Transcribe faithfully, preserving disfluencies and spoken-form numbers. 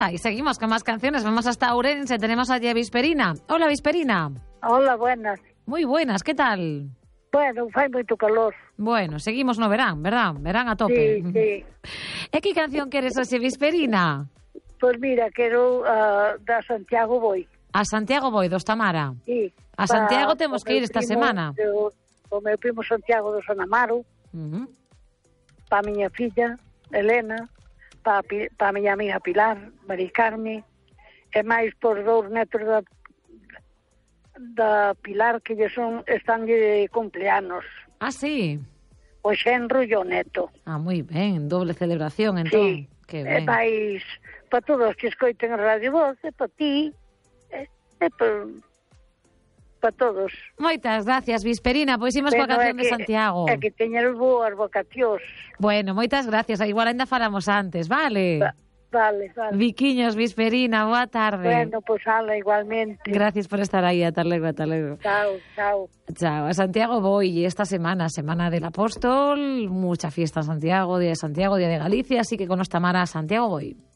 Y seguimos con más canciones. Vamos hasta Ourense. Tenemos allí a Visperina. Hola, Visperina. Hola, buenas. Muy buenas, ¿qué tal? Bueno, fai moito calor. Bueno, seguimos no verán, verdad? Verán a tope. Sí, sí. E que canción queres hoxe, Visperina? Pois mira, quero uh, da Santiago Boi. A Santiago Boi, dos Tamara. Sí. A Santiago temos que ir esta semana. Do, o meu primo Santiago do Sanamaro, Uh -huh. pa miña filla, Elena, pa, pa miña amiga Pilar, Mari Carme, e máis por dous netos da, da Pilar que lle son, están de cumpleanos. Ah, sí. O xenro e o neto. Ah, moi ben, doble celebración, entón. Sí. Que E ben. máis para todos que escoiten a Radio Voz, e para ti, e, e para pa todos. Moitas gracias, Visperina. Pois imos coa canción de Santiago. É que teñer boas vocacións. Bueno, moitas gracias. Igual ainda falamos antes, vale? Va, vale, vale. Viquiños, Visperina, boa tarde. Bueno, pois pues, ala, igualmente. Gracias por estar aí, ata logo, ata logo. Chao, chao. Chao. A Santiago voy esta semana, Semana del Apóstol, mucha fiesta en Santiago, Día de Santiago, Día de Galicia, así que con esta Tamara a Santiago voy.